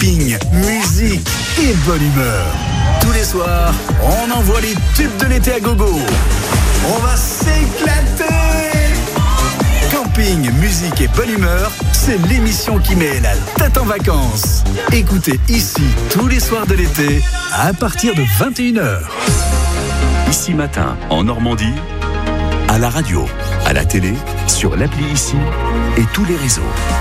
camping, musique et bonne humeur. Tous les soirs, on envoie les tubes de l'été à gogo. On va s'éclater. Camping, musique et bonne humeur, c'est l'émission qui met la tête en vacances. Écoutez ici tous les soirs de l'été à partir de 21h. Ici Matin, en Normandie, à la radio, à la télé, sur l'appli Ici et tous les réseaux.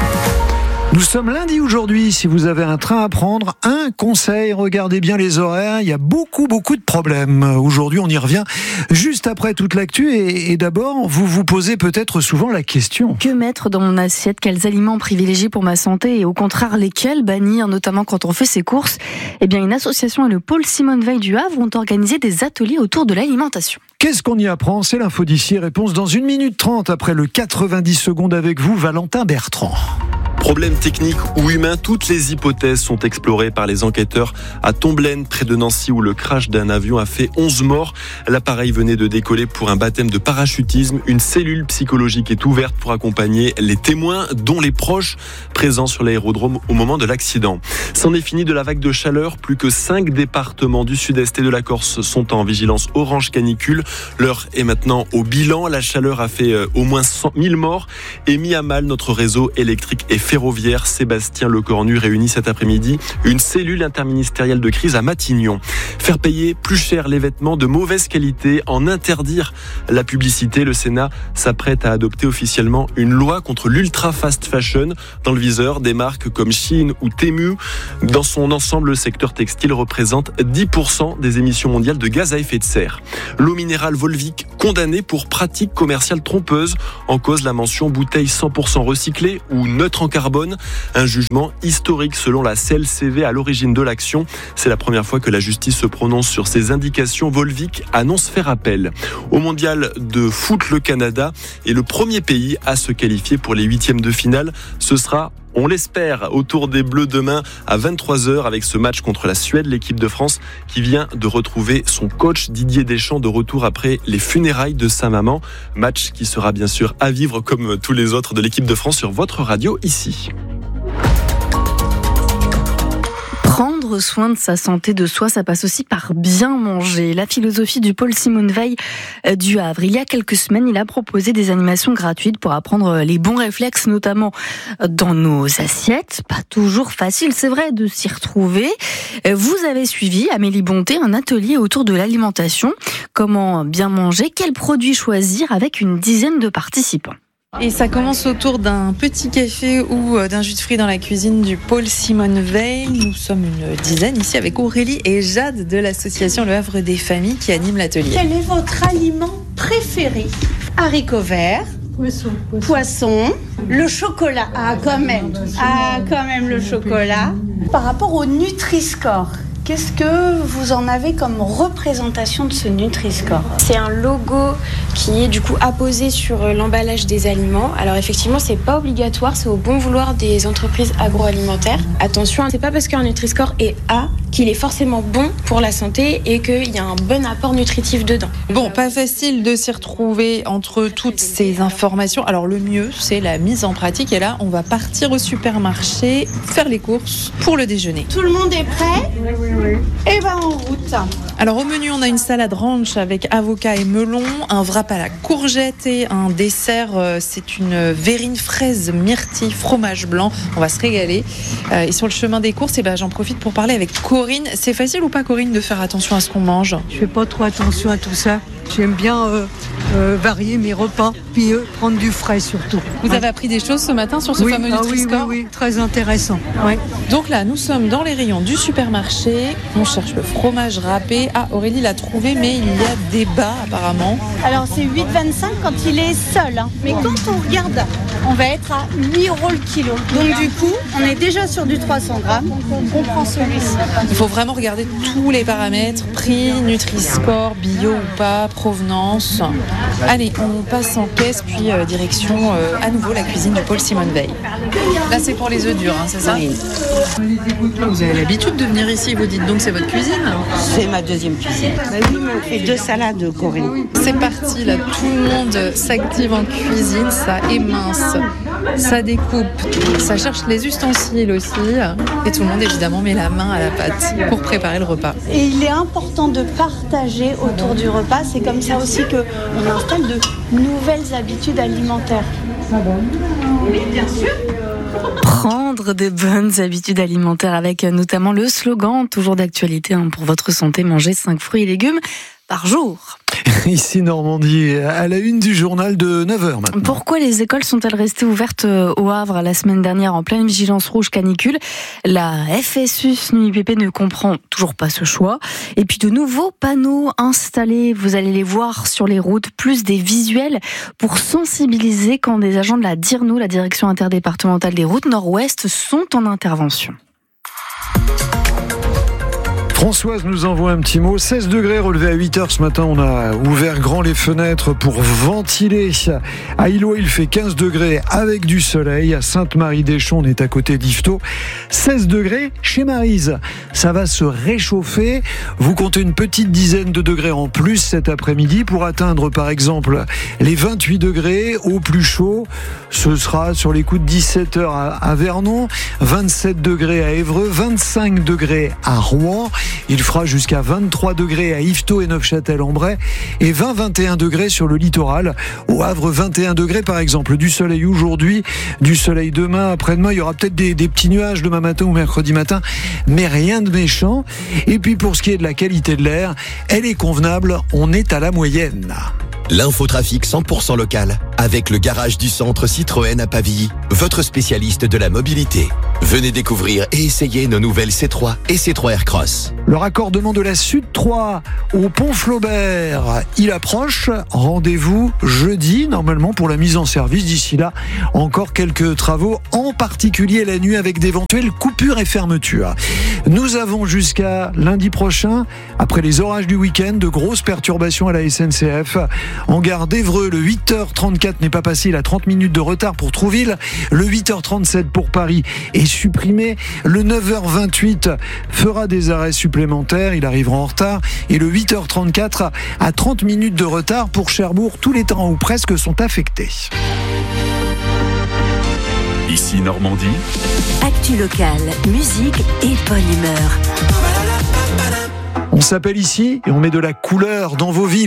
Nous sommes lundi aujourd'hui. Si vous avez un train à prendre, un conseil, regardez bien les horaires. Il y a beaucoup de problèmes. Aujourd'hui, on y revient juste après toute l'actu. Et d'abord, vous vous posez peut-être souvent la question. Que mettre dans mon assiette? Quels aliments privilégier pour ma santé? Et au contraire, lesquels bannir, notamment quand on fait ses courses? Eh bien, une association et le pôle Simone Veil du Havre ont organisé des ateliers autour de l'alimentation. Qu'est-ce qu'on y apprend? C'est l'info d'ici. Réponse dans 1 minute 30 après le 90 secondes avec vous, Valentin Bertrand. Problème technique ou humain, toutes les hypothèses sont explorées par les enquêteurs à Tomblaine, près de Nancy, où le crash d'un avion a fait 11 morts. L'appareil venait de décoller pour un baptême de parachutisme. Une cellule psychologique est ouverte pour accompagner les témoins, dont les proches, présents sur l'aérodrome au moment de l'accident. C'en est fini de la vague de chaleur. Plus que 5 départements du sud-est et de la Corse sont en vigilance orange canicule. L'heure est maintenant au bilan. La chaleur a fait au moins 100 000 morts et mis à mal notre réseau électrique et ferroviaire. Sébastien Lecornu réunit cet après-midi une cellule interministérielle de crise à Matignon. Faire payer plus cher les vêtements de mauvaise qualité, en interdire la publicité. Le Sénat s'apprête à adopter officiellement une loi contre l'ultra fast fashion. Dans le viseur, des marques comme Shein ou Temu. Dans son ensemble, le secteur textile représente 10% des émissions mondiales de gaz à effet de serre. L'eau minérale Volvic condamnée pour pratique commerciale trompeuse. En cause, la mention bouteille 100% recyclée ou neutre en carbone. Un jugement historique selon la CLCV à l'origine de l'action. C'est la première fois que la justice se prononce sur ces indications. Volvic annonce faire appel. Au mondial de foot, le Canada est le premier pays à se qualifier pour les 8e de finale. Ce sera, on l'espère, autour des Bleus demain à 23h avec ce match contre la Suède. L'équipe de France qui vient de retrouver son coach Didier Deschamps de retour après les funérailles de sa maman. Match qui sera bien sûr à vivre comme tous les autres de l'équipe de France sur votre radio ici. Prendre soin de sa santé, de soi, ça passe aussi par bien manger. La philosophie du pôle Simone Veil du Havre. Il y a quelques semaines, il a proposé des animations gratuites pour apprendre les bons réflexes, notamment dans nos assiettes. Pas toujours facile, c'est vrai, de s'y retrouver. Vous avez suivi, Amélie Bonté, un atelier autour de l'alimentation. Comment bien manger? Quels produits choisir? Avec une dizaine de participants. Et ça commence autour d'un petit café ou d'un jus de fruits dans la cuisine du pôle Simone Veil. Nous sommes une dizaine ici avec Aurélie et Jade de l'association Le Havre des Familles qui anime l'atelier. Quel est votre aliment préféré? Haricots verts, poisson, le chocolat. Quand même le chocolat. Par rapport au Nutri-Score, qu'est-ce que vous en avez comme représentation de ce Nutri-Score? C'est un logo qui est du coup apposé sur l'emballage des aliments. Alors effectivement, c'est pas obligatoire, c'est au bon vouloir des entreprises agroalimentaires. Attention, c'est pas parce qu'un Nutri-Score est A qu'il est forcément bon pour la santé et qu'il y a un bon apport nutritif dedans. Bon, pas facile de s'y retrouver entre toutes ces informations. Alors le mieux, c'est la mise en pratique. Et là, on va partir au supermarché, faire les courses pour le déjeuner. Tout le monde est prêt? Oui. Et ben en route. Alors au menu, on a une salade ranch avec avocat et melon, un wrap à la courgette et un dessert, c'est une verrine fraise myrtille fromage blanc. On va se régaler. Et sur le chemin des courses, j'en profite pour parler avec Corinne. C'est facile ou pas, Corinne, de faire attention à ce qu'on mange? Je fais pas trop attention à tout ça. J'aime bien varier mes repas, puis prendre du frais surtout. Vous avez appris des choses ce matin sur ce fameux Nutri-Score? Oui, très intéressant. Ouais. Donc là, nous sommes dans les rayons du supermarché. On cherche le fromage râpé. Ah, Aurélie l'a trouvé, mais il y a débat apparemment. Alors c'est 8,25 quand il est seul. Mais quand on regarde, on va être à 8 € le kilo. Donc du coup, on est déjà sur du 300 grammes. On prend celui-ci. Il faut vraiment regarder tous les paramètres, prix, Nutri-Score, bio ou pas, provenance. Allez, on passe en caisse, puis direction à nouveau la cuisine du Paul Simone Veil. Là, c'est pour les œufs durs, c'est ça ? Oui. Vous avez l'habitude de venir ici, vous dites donc c'est votre cuisine ? C'est ma deuxième cuisine. Oui, mais on fait 2 salades, Corinne. C'est parti, là, tout le monde s'active en cuisine, ça émince, ça découpe, ça cherche les ustensiles aussi, et tout le monde évidemment met la main à la pâte pour préparer le repas. Et il est important de partager autour du repas. C'est comme ça aussi qu'on installe de nouvelles habitudes alimentaires. Oui, bien sûr. Prendre de bonnes habitudes alimentaires avec notamment le slogan, toujours d'actualité pour votre santé, manger 5 fruits et légumes par jour. Ici Normandie, à la une du journal de 9h maintenant. Pourquoi les écoles sont-elles restées ouvertes au Havre la semaine dernière en pleine vigilance rouge canicule ? La FSU SNUIPP ne comprend toujours pas ce choix. Et puis de nouveaux panneaux installés, vous allez les voir sur les routes, plus des visuels pour sensibiliser quand des agents de la DIRNO, la direction interdépartementale des routes Nord-Ouest, sont en intervention. Françoise nous envoie un petit mot. 16 degrés relevés à 8h ce matin. On a ouvert grand les fenêtres pour ventiler. À Illot, il fait 15 degrés avec du soleil. À Sainte-Marie-des-Champs, on est à côté d'Yvetot. 16 degrés chez Maryse. Ça va se réchauffer. Vous comptez une petite dizaine de degrés en plus cet après-midi pour atteindre par exemple les 28 degrés. Au plus chaud, ce sera sur les coups de 17h à Vernon, 27 degrés à Évreux, 25 degrés à Rouen. Il fera jusqu'à 23 degrés à Yvetot et Neufchâtel-en-Bray et 20-21 degrés sur le littoral. Au Havre, 21 degrés par exemple. Du soleil aujourd'hui, du soleil demain, après-demain. Il y aura peut-être des petits nuages demain matin ou mercredi matin, mais rien de méchant. Et puis pour ce qui est de la qualité de l'air, elle est convenable. On est à la moyenne. L'infotrafic 100% local avec le garage du centre Citroën à Pavilly, votre spécialiste de la mobilité. Venez découvrir et essayer nos nouvelles C3 et C3 Aircross. Le raccordement de la Sud 3 au pont Flaubert, il approche. Rendez-vous jeudi, normalement, pour la mise en service. D'ici là, encore quelques travaux, en particulier la nuit avec d'éventuelles coupures et fermetures. Nous avons jusqu'à lundi prochain, après les orages du week-end, de grosses perturbations à la SNCF. En gare d'Évreux, le 8h34 n'est pas passé, il a 30 minutes de retard pour Trouville. Le 8h37 pour Paris est supprimé. Le 9h28 fera des arrêts supplémentaires, il arrivera en retard. Et le 8h34 a 30 minutes de retard pour Cherbourg. Tous les trains ou presque sont affectés. Ici Normandie. Actu locale, musique et bonne humeur. On s'appelle ici et on met de la couleur dans vos villes.